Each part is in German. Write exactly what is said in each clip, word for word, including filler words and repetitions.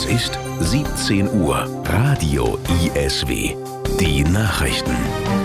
Es ist siebzehn Uhr. Radio I S W. Die Nachrichten.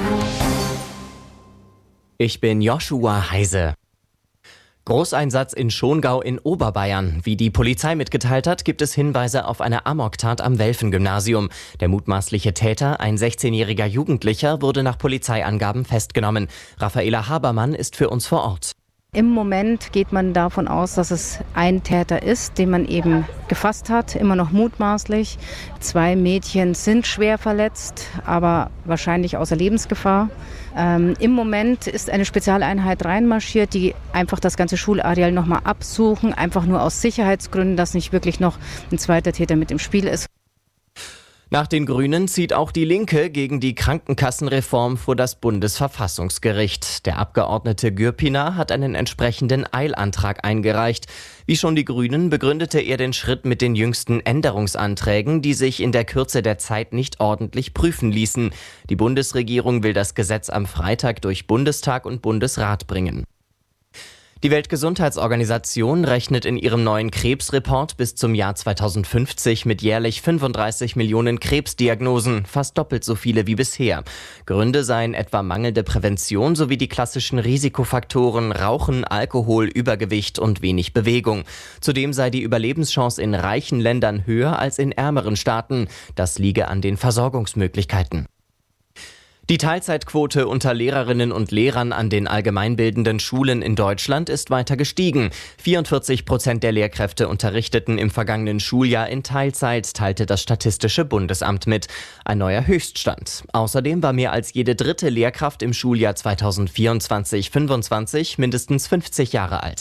Ich bin Joshua Heise. Großeinsatz in Schongau in Oberbayern. Wie die Polizei mitgeteilt hat, gibt es Hinweise auf eine Amoktat am Welfen-Gymnasium. Der mutmaßliche Täter, ein sechzehnjähriger Jugendlicher, wurde nach Polizeiangaben festgenommen. Raffaela Habermann ist für uns vor Ort. Im Moment geht man davon aus, dass es ein Täter ist, den man eben gefasst hat, immer noch mutmaßlich. Zwei Mädchen sind schwer verletzt, aber wahrscheinlich außer Lebensgefahr. Ähm, Im Moment ist eine Spezialeinheit reinmarschiert, die einfach das ganze Schulareal nochmal absuchen, einfach nur aus Sicherheitsgründen, dass nicht wirklich noch ein zweiter Täter mit im Spiel ist. Nach den Grünen zieht auch die Linke gegen die Krankenkassenreform vor das Bundesverfassungsgericht. Der Abgeordnete Gürpiner hat einen entsprechenden Eilantrag eingereicht. Wie schon die Grünen begründete er den Schritt mit den jüngsten Änderungsanträgen, die sich in der Kürze der Zeit nicht ordentlich prüfen ließen. Die Bundesregierung will das Gesetz am Freitag durch Bundestag und Bundesrat bringen. Die Weltgesundheitsorganisation rechnet in ihrem neuen Krebsreport bis zum Jahr zweitausendfünfzig mit jährlich fünfunddreißig Millionen Krebsdiagnosen, fast doppelt so viele wie bisher. Gründe seien etwa mangelnde Prävention sowie die klassischen Risikofaktoren Rauchen, Alkohol, Übergewicht und wenig Bewegung. Zudem sei die Überlebenschance in reichen Ländern höher als in ärmeren Staaten. Das liege an den Versorgungsmöglichkeiten. Die Teilzeitquote unter Lehrerinnen und Lehrern an den allgemeinbildenden Schulen in Deutschland ist weiter gestiegen. vierundvierzig Prozent der Lehrkräfte unterrichteten im vergangenen Schuljahr in Teilzeit, teilte das Statistische Bundesamt mit. Ein neuer Höchststand. Außerdem war mehr als jede dritte Lehrkraft im Schuljahr zweitausendvierundzwanzig fünfundzwanzig mindestens fünfzig Jahre alt.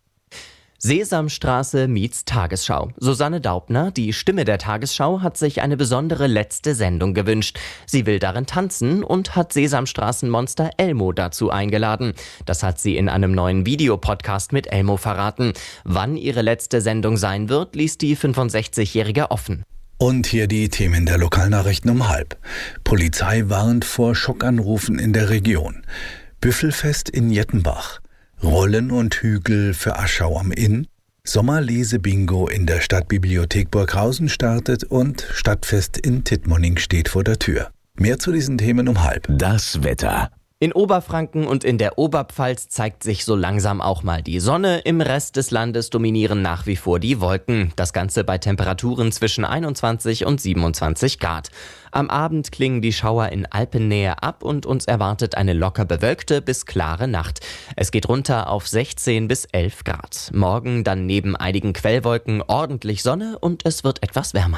Sesamstraße meets Tagesschau. Susanne Daubner, die Stimme der Tagesschau, hat sich eine besondere letzte Sendung gewünscht. Sie will darin tanzen und hat Sesamstraßenmonster Elmo dazu eingeladen. Das hat sie in einem neuen Videopodcast mit Elmo verraten. Wann ihre letzte Sendung sein wird, ließ die fünfundsechzigjährige offen. Und hier die Themen der Lokalnachrichten um halb. Polizei warnt vor Schockanrufen in der Region. Büffelfest in Jettenbach. Rollen und Hügel für Aschau am Inn, Sommerlesebingo in der Stadtbibliothek Burghausen startet und Stadtfest in Tittmoning steht vor der Tür. Mehr zu diesen Themen um halb. Das Wetter. In Oberfranken und in der Oberpfalz zeigt sich so langsam auch mal die Sonne. Im Rest des Landes dominieren nach wie vor die Wolken. Das Ganze bei Temperaturen zwischen einundzwanzig und siebenundzwanzig Grad. Am Abend klingen die Schauer in Alpennähe ab und uns erwartet eine locker bewölkte bis klare Nacht. Es geht runter auf sechzehn bis elf Grad. Morgen dann neben einigen Quellwolken ordentlich Sonne und es wird etwas wärmer.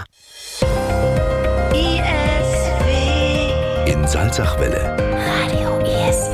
In Salzachwelle. Radio I S W.